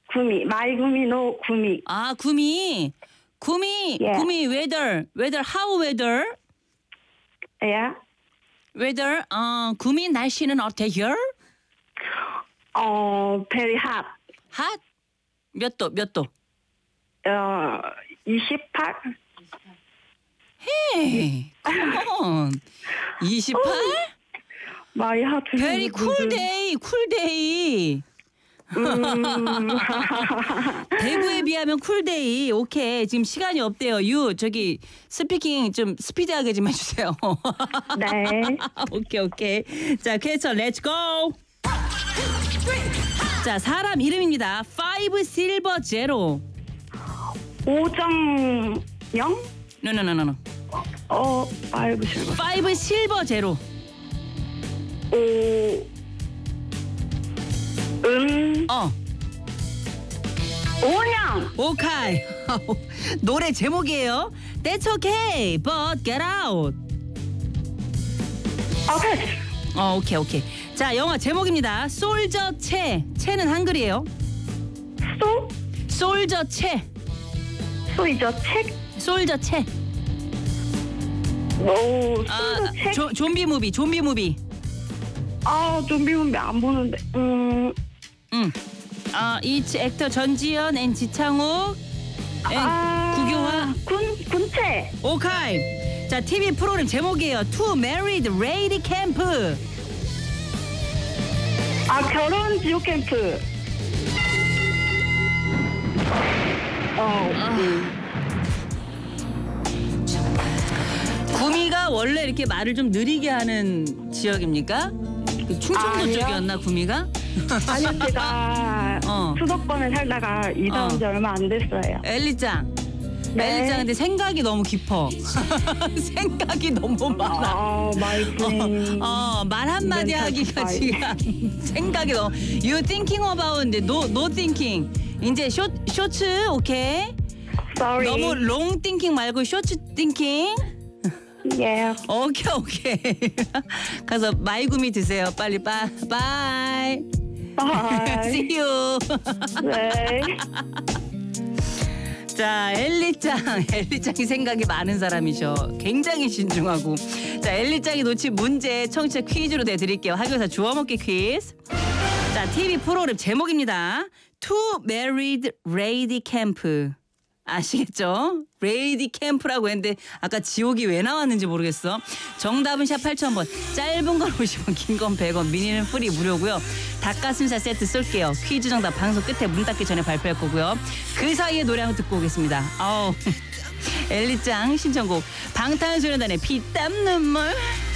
구미. 마이 구미 노 구미. 아, 구미. 구미. 예. 구미 weather. weather how weather? 예. weather 구미 날씨는 어때요? very hot. hot? 몇 도? 몇 도? 28. 헤이. come on. 28? 마이 hot. very cool day. cool day. 대구에 비하면 쿨데이. 오케이. 지금 시간이 없대요. 저기 스피킹 좀 스피디하게 좀 해주세요. 네. 오케이. 자, 퀘스천 렛츠고. 자, 사람 이름입니다. 5 실버 제로. 오정영? 노노노노노. 5 실버. 5 실버 제로. 오냥. 오카이. 노래 제목이에요. That's okay, but get out. 오케이. 오케이. 자, 영화 제목입니다. 솔저 채. 채는 한글이에요. 솔저 채. 소이죠. 책. 솔저 채. 솔저 책. 좀비 무비. 좀비 무비 안 보는데. 이츠 액터 전지현 앤 지창욱 앤 구교화 군체. 오카이. 자, TV 프로그램 제목이에요. To Married Lady Camp. 결혼 지옥 캠프. 구미가 원래 이렇게 말을 좀 느리게 하는 지역입니까? 충청도 아니요. 쪽이었나 구미가? 아니요, 제가 수도권에 살다가 이사 온 지 얼마 안 됐어요. 엘리짱. 네. 엘리짱 근데 생각이 너무 깊어. 생각이 너무 많아. 말 한마디 하기가 지금 생각이 너무. You thinking about no thinking. 이제 쇼츠 오케이. Sorry. 너무 long thinking 말고 쇼츠 thinking. 예. 오케이. 가서 마이구미 드세요. 빨리 바이. Bye. See you. 네. 자, 엘리짱이 생각이 많은 사람이셔. 굉장히 신중하고. 자, 엘리짱이 놓친 문제 청취자 퀴즈로 내드릴게요. 학교에서 주워먹기 퀴즈. 자, TV 프로그램 제목입니다. To Married Lady Camp. 아시겠죠? 레이디 캠프라고 했는데 아까 지옥이 왜 나왔는지 모르겠어. 정답은 샵 8000번. 짧은 건 50원, 긴 건 100원, 미니는 프리 무료고요. 닭가슴살 세트 쏠게요. 퀴즈 정답 방송 끝에 문 닫기 전에 발표할 거고요. 그 사이에 노래 한번 듣고 오겠습니다. 엘리짱 신청곡 방탄소년단의 피땀 눈물.